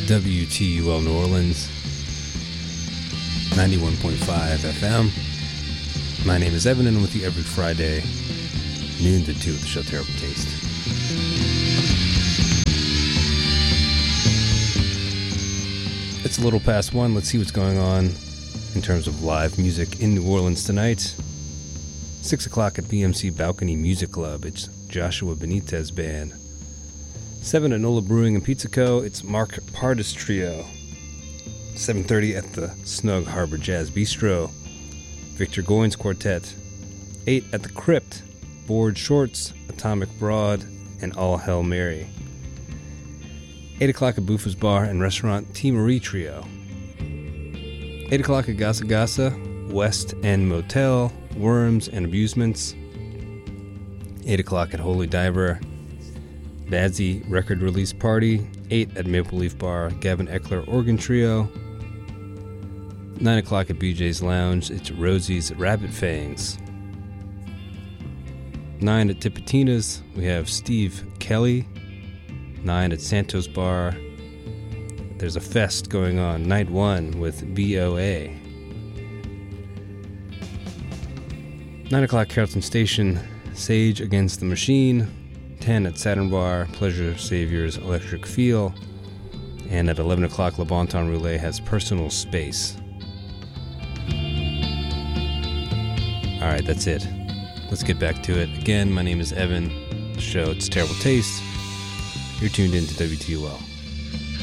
WTUL New Orleans, 91.5 FM. My name is Evan, and I'm with you every Friday, noon to 2 with the show Terrible Taste. It's a little past 1. Let's see what's going on in terms of live music in New Orleans tonight. 6 o'clock at BMC Balcony Music Club. It's Joshua Benitez Band. 7 at Nola Brewing and Pizza Co. It's Mark Pardis Trio. 7:30 at the Snug Harbor Jazz Bistro. Victor Goins Quartet. 8 at the Crypt. Board Shorts, Atomic Broad, and All Hail Mary. 8 o'clock at Buffa's Bar and Restaurant T. Marie Trio. 8 o'clock at Gasa Gasa, West End Motel, Worms and Abusements. 8 o'clock at Holy Diver, Badsy Record Release Party. 8 at Maple Leaf Bar, Gavin Eckler Organ Trio. 9 o'clock at BJ's Lounge, it's Rosie's Rabbit Fangs. 9 at Tipitina's, we have Steve Kelly. 9 at Santos Bar, there's a fest going on, night 1 with BOA. 9 o'clock Carrollton Station, Sage Against the Machine. 10 at Saturn Bar, Pleasure Saviors Electric Feel. And at 11 o'clock, Le Bon Temps Roulette has Personal Space. Alright, that's it. Let's get back to it. Again, my name is Evan. The show, it's Terrible Taste. You're tuned in to WTUL.